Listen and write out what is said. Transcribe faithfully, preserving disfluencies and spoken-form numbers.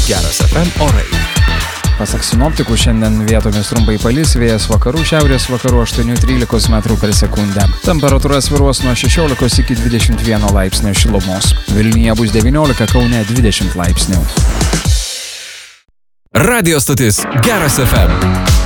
Geras F M orai. Pasak sinoptikų, šiandien vietomis trumpai palis, vėjas vakarų šiaurės vakarų aštuoni trylika metrų per sekundę. Temperatūra svyruos nuo šešiolikos iki dvidešimt vieno laipsnio šilumos. Vilniuje bus devyniolika, Kaune dvidešimt laipsnių. Radio stotis Geras F M.